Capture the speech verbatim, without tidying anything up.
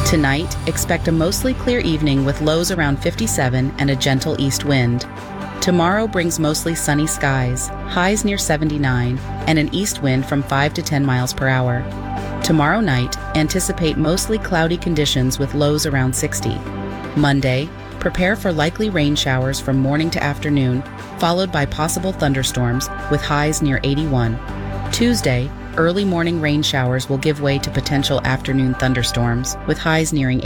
Tonight, expect a mostly clear evening with lows around fifty-seven and a gentle east wind. Tomorrow brings mostly sunny skies, highs near seventy-nine, and an east wind from five to ten miles per hour. Tomorrow night, anticipate mostly cloudy conditions with lows around sixty. Monday, prepare for likely rain showers from morning to afternoon, followed by possible thunderstorms with highs near eighty-one. Tuesday, early morning rain showers will give way to potential afternoon thunderstorms with highs nearing